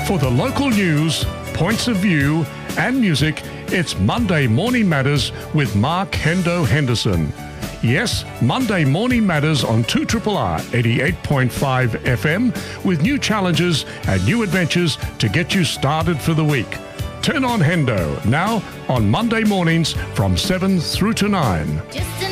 For the local news, points of view, and music, it's Monday Morning Matters with Mark Hendo Henderson. Yes, Monday Morning Matters on 2RRR 88.5 FM with new challenges and new adventures to get you started for the week. Turn on Hendo now on Monday mornings from 7 through to 9.